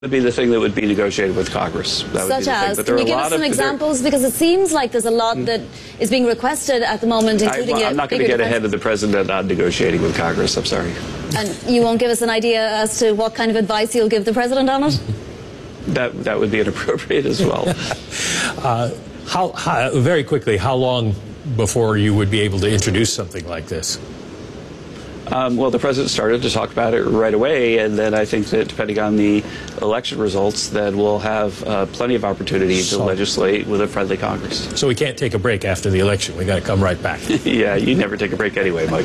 Would be the thing that would be negotiated with Congress. That would Such be the as? thing. Can you give us some examples? Because it seems like there's a lot that is being requested at the moment, including I'm not going to get ahead of the president on negotiating with Congress. I'm sorry. And you won't give us an idea as to what kind of advice you'll give the president on it? That would be inappropriate as well. Very quickly, how long before you would be able to introduce something like this? Well, the president started to talk about it right away, and then I think that depending on the election results, then we'll have plenty of opportunity to legislate with a friendly Congress. So we can't take a break after the election. We got to come right back. Yeah, you never take a break anyway, Mike.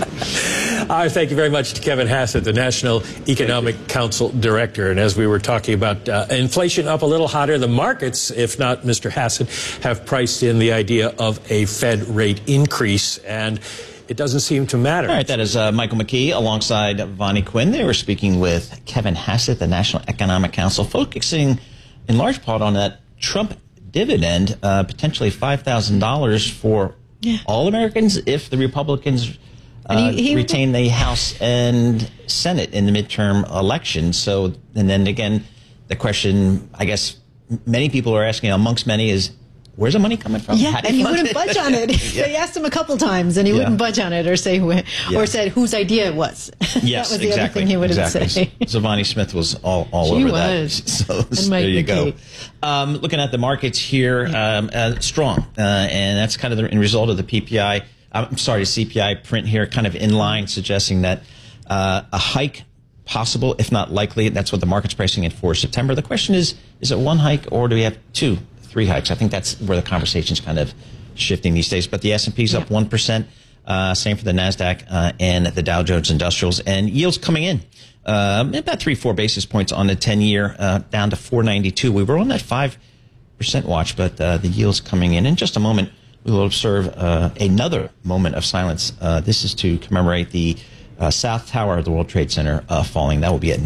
Thank you very much to Kevin Hassett, the National Economic Council Director. And as we were talking about inflation up a little hotter, the markets, if not Mr. Hassett, have priced in the idea of a Fed rate increase, and it doesn't seem to matter. All right, that is Michael McKee alongside Vonnie Quinn. They were speaking with Kevin Hassett, the National Economic Council, focusing in large part on that Trump dividend, potentially $5,000 for all Americans if the Republicans retain the House and Senate in the midterm election. So, and then again, the question, I guess, many people are asking, amongst many, is where's the money coming from? Yeah, and he wouldn't budge on it. They asked him a couple times, and he wouldn't budge on it or say or said whose idea it was. Yes, that was the other thing he wouldn't say. So Vonnie Smith was all over that. So there you go. Looking at the markets here, strong, and that's kind of the result of the PPI. I'm sorry, CPI print here, kind of in line, suggesting that a hike possible, if not likely. That's what the market's pricing in for September. The question is it one hike or do we have 2, 3 hikes? I think that's where the conversation's kind of shifting these days. But the S&P's up 1%, same for the NASDAQ and the Dow Jones Industrials. And yields coming in about 3-4 basis points on the 10-year, down to 492. We were on that 5% watch, but the yields coming in. In just a moment, we will observe another moment of silence. This is to commemorate the South Tower of the World Trade Center falling. That will be at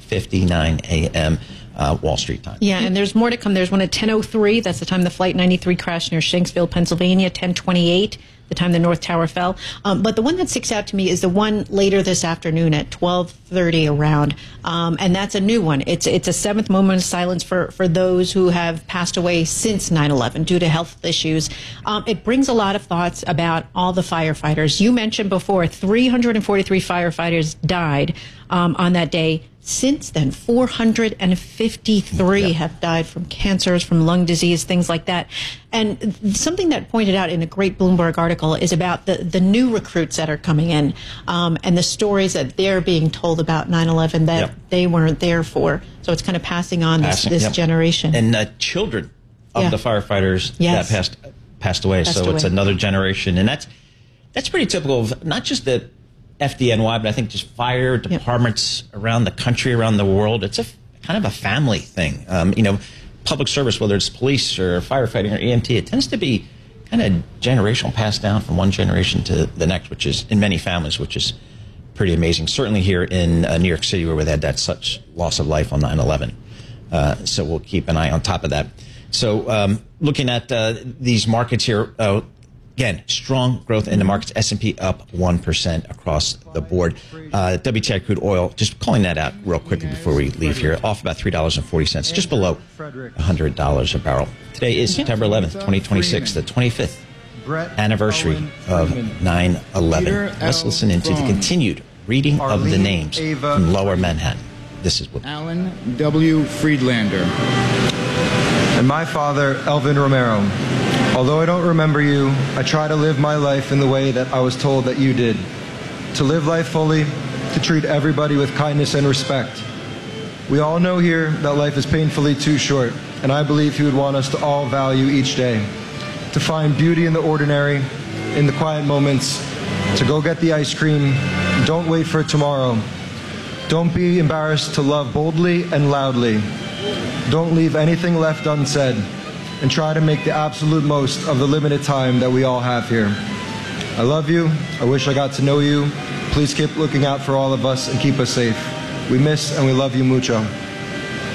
9:59 a.m. Wall Street time. Yeah, and there's more to come. There's one at 10:03. That's the time the Flight 93 crashed near Shanksville, Pennsylvania. 10:28, the time the North Tower fell. But the one that sticks out to me is the one later this afternoon at 12:30 around. And that's a new one. It's a 7th moment of silence for those who have passed away since 9/11 due to health issues. It brings a lot of thoughts about all the firefighters. You mentioned before 343 firefighters died on that day. Since then, 453 have died from cancers, from lung disease, things like that. And something that pointed out in a great Bloomberg article is about the new recruits that are coming in and the stories that they're being told about 9/11 that they weren't there for. So it's kind of passing on this generation. And children of the firefighters that passed away. It's another generation. And that's pretty typical of not just the FDNY, but I think just fire departments around the country, around the world. It's a kind of a family thing. Public service, whether it's police or firefighting or EMT, it tends to be kind of generational, passed down from one generation to the next, which is in many families, which is pretty amazing. Certainly here in New York City, where we had that such loss of life on 9/11. So we'll keep an eye on top of that. So looking at these markets here, again, strong growth in the markets. S&P up 1% across the board. WTI crude oil, just calling that out real quickly before we leave here, off about $3.40, just below $100 a barrel. Today is September 11th, 2026, the 25th anniversary of 9/11. Let's listen into the continued reading of the names from Lower Manhattan. This is what Alan W. Friedlander. And my father, Elvin Romero. Although I don't remember you, I try to live my life in the way that I was told that you did. To live life fully, to treat everybody with kindness and respect. We all know here that life is painfully too short, and I believe he would want us to all value each day. To find beauty in the ordinary, in the quiet moments, to go get the ice cream. Don't wait for tomorrow. Don't be embarrassed to love boldly and loudly. Don't leave anything left unsaid. And try to make the absolute most of the limited time that we all have here. I love you. I wish I got to know you. Please keep looking out for all of us and keep us safe. We miss and we love you mucho.